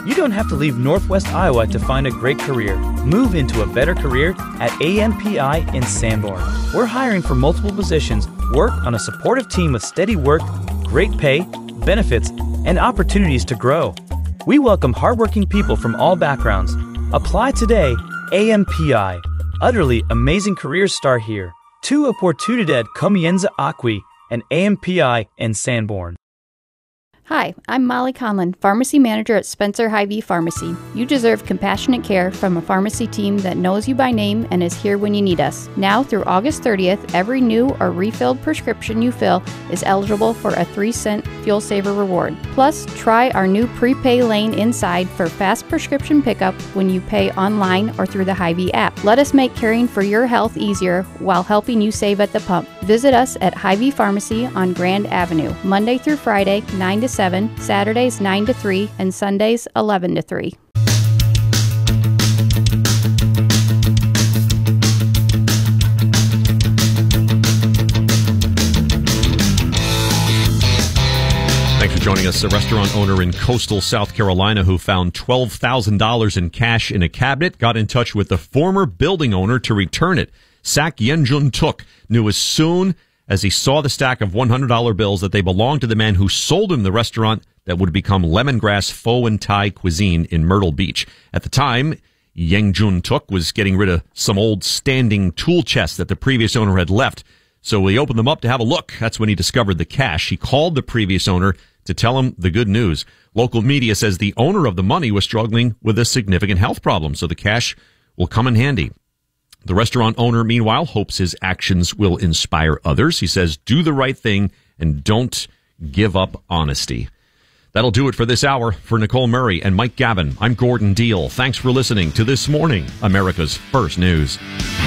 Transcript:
You don't have to leave Northwest Iowa to find a great career. Move into a better career at AMPI in Sanborn. We're hiring for multiple positions. Work on a supportive team with steady work, great pay, benefits, and opportunities to grow. We welcome hardworking people from all backgrounds. Apply today. AMPI. Utterly amazing careers start here. Tu oportunidad comienza aquí and AMPI in Sanborn. Hi, I'm Molly Conlon, Pharmacy Manager at Spencer Hy-Vee Pharmacy. You deserve compassionate care from a pharmacy team that knows you by name and is here when you need us. Now through August 30th, every new or refilled prescription you fill is eligible for a 3-cent Fuel Saver reward. Plus, try our new prepay lane inside for fast prescription pickup when you pay online or through the Hy-Vee app. Let us make caring for your health easier while helping you save at the pump. Visit us at Hy-Vee Pharmacy on Grand Avenue, Monday through Friday, 9 to 7, Saturdays 9 to 3, and Sundays 11 to 3. Thanks for joining us. A restaurant owner in coastal South Carolina who found $12,000 in cash in a cabinet got in touch with the former building owner to return it. Sak Yenjun Tuk knew as soon as he saw the stack of $100 bills that they belonged to the man who sold him the restaurant that would become Lemongrass Pho and Thai Cuisine in Myrtle Beach. At the time, Yenjun Tuk was getting rid of some old standing tool chests that the previous owner had left. So he opened them up to have a look. That's when he discovered the cash. He called the previous owner to tell him the good news. Local media says the owner of the money was struggling with a significant health problem, so the cash will come in handy. The restaurant owner, meanwhile, hopes his actions will inspire others. He says, do the right thing and don't give up honesty. That'll do it for this hour. For Nicole Murray and Mike Gavin, I'm Gordon Deal. Thanks for listening to This Morning, America's First News.